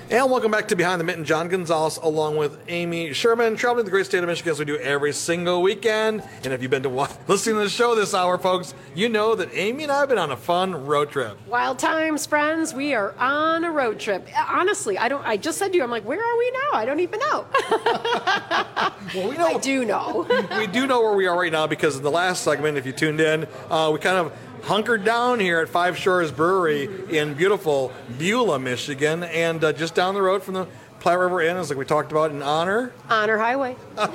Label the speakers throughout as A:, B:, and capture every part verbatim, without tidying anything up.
A: And welcome back to Behind the Mitten. John Gonzalez along with Amy Sherman, traveling the great state of Michigan as we do every single weekend. And if you've been to wa- listening to the show this hour, folks, you know that Amy and I have been on a fun road trip.
B: Wild times, friends. We are on a road trip. Honestly, I don't. I just said to you, I'm like, where are we now? I don't even know.
A: Well, we know.
B: I do know.
A: We do know where we are right now because in the last segment, if you tuned in, uh, we kind of hunkered down here at Five Shores Brewery in beautiful Beulah, Michigan, and uh, just down the road from the Platte River Inn, as like we talked about, in Honor.
B: Honor Highway.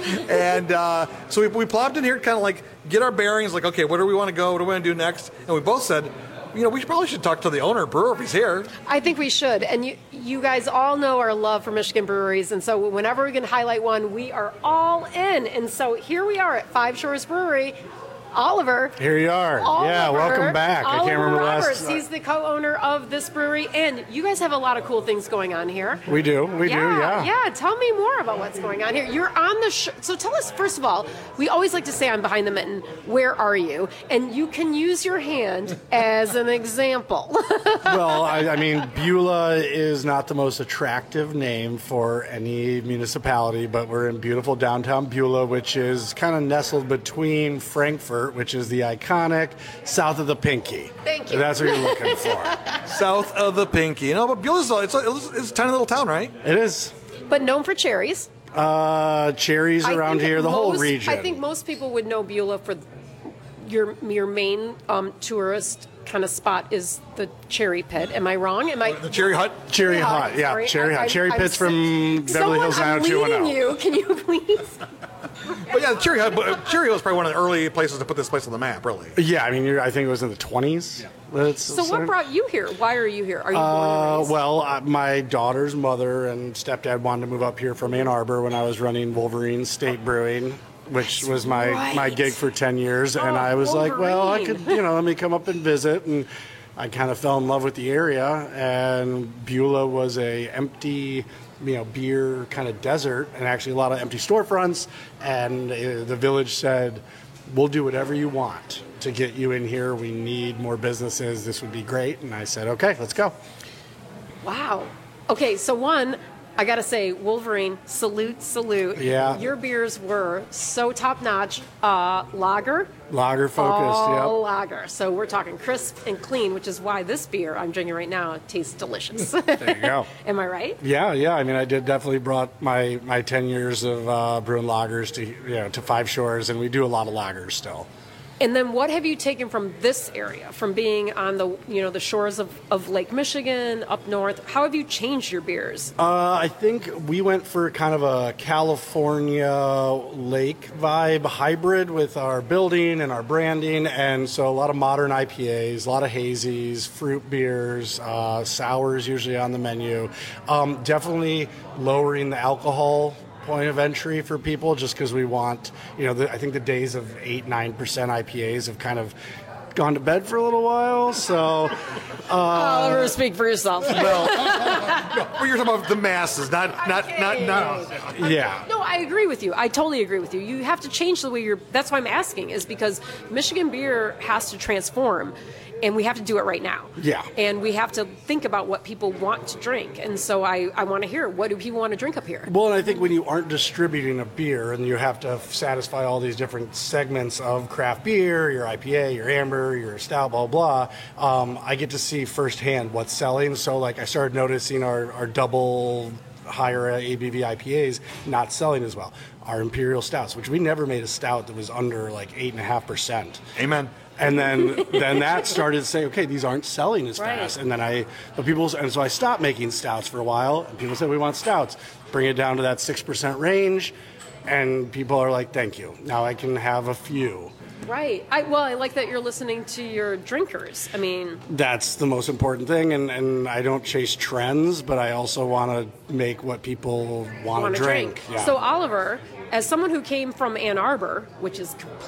A: and uh, so we, we plopped in here to kind of like get our bearings, like, okay, where do we want to go? What do we want to do next? And we both said, you know, we should, probably should talk to the owner, brewer, if he's here.
B: I think we should. And you, you guys all know our love for Michigan breweries. And so whenever we can highlight one, we are all in. And so here we are at Five Shores Brewery. Oliver.
C: Here you are.
B: Oliver,
C: yeah, welcome back.
B: Oliver
C: I can't remember
B: Roberts.
C: last.
B: He's the co-owner of this brewery, and you guys have a lot of cool things going on here.
C: We do. We
B: yeah,
C: do. Yeah.
B: Yeah. Tell me more about what's going on here. You're on the show. So tell us, first of all, we always like to say on Behind the Mitten, where are you? And you can use your hand as an example.
C: Well, I, I mean, Beulah is not the most attractive name for any municipality, but we're in beautiful downtown Beulah, which is kind of nestled between Frankfort, which is the iconic south of the Pinky.
B: Thank you.
C: That's what you're looking for.
A: South of the Pinky. You know, but Beulah's it's a, it's a tiny little town, right?
C: It is.
B: But known for cherries.
C: Uh, cherries
B: I
C: around
B: think
C: here, the
B: most,
C: whole region.
B: I think most people would know Beulah for your your main um, tourist kind of spot is the Cherry Pit. Am I wrong? Am I
A: The Cherry Hut.
C: Cherry
B: Hut,
C: Hut, yeah,
B: sorry.
C: Cherry
B: I-
C: Hut.
B: I'm-
C: Cherry
B: I'm
C: Pit's
B: sick.
C: from Beverly
B: Someone,
C: Hills
B: I'm leading
C: 90210.
B: you. Can you please?
A: But yeah, the Cherry Hut. But Cherry Hut was probably one of the early places to put this place on the map, really.
C: Yeah, I mean, you're, I think it was in the twenties. Yeah. Let's,
B: So what brought you here? Why are you here? Are you born
C: Uh,
B: and raised?
C: well, uh, my daughter's mother and stepdad wanted to move up here from Ann Arbor when I was running Wolverine State Brewing, which
B: That's
C: was my,
B: right.
C: my gig for ten years. And
B: Oh,
C: I was like, well, I
B: Wolverine.
C: could, you know, let me come up and visit. And I kind of fell in love with the area. And Beulah was a empty, you know, beer kind of desert, and actually a lot of empty storefronts. And uh, the village said, we'll do whatever you want to get you in here. We need more businesses. This would be great. And I said, okay, let's go.
B: Wow. Okay, so one, I gotta say, Wolverine, salute, salute.
C: Yeah.
B: Your beers were so top notch. Uh, lager.
C: Lager focused,
B: All
C: yep.
B: lager. So we're talking crisp and clean, which is why this beer I'm drinking right now tastes delicious.
C: There you go.
B: Am I right?
C: Yeah, yeah. I mean, I did definitely brought my, my ten years of uh, brewing lagers to you know to Five Shores, and we do a lot of lagers still.
B: And then what have you taken from this area, from being on the you know the shores of, of Lake Michigan up north? How have you changed your beers?
C: Uh, I think we went for kind of a California lake vibe hybrid with our building and our branding, and so a lot of modern I P As, a lot of hazies, fruit beers, uh, sours usually on the menu. Um, definitely lowering the alcohol point of entry for people, just because we want, you know, the, I think the days of eight, nine percent I P As have kind of gone to bed for a little while. So, uh,
B: Oliver, speak for yourself.
A: Well, you're talking about the masses, not not not not.
C: yeah.
B: No, I agree with you. I totally agree with you. You have to change the way you're. That's why I'm asking, is because Michigan beer has to transform, and we have to do it right now.
C: Yeah.
B: And we have to think about what people want to drink. And so I, I want to hear, what do people want to drink up here?
C: Well, and I think when you aren't distributing a beer and you have to satisfy all these different segments of craft beer, your I P A, your amber, your stout, blah, blah, um, I get to see firsthand what's selling. So, like, I started noticing our, our double higher A B V I P As not selling as well. Our imperial stouts, which we never made a stout that was under like eight and a half percent.
A: Amen.
C: And then, then that started to say, okay, these aren't selling as
B: Right.
C: fast. And then I, but people, and so I stopped making stouts for a while. And people said, we want stouts. Bring it down to that six percent range. And people are like, thank you. Now I can have a few.
B: Right. I, well, I like that you're listening to your drinkers. I mean,
C: That's the most important thing. And, and I don't chase trends, but I also want to make what people want
B: want
C: to
B: to
C: drink.
B: drink.
C: Yeah.
B: So, Oliver, as someone who came from Ann Arbor, which is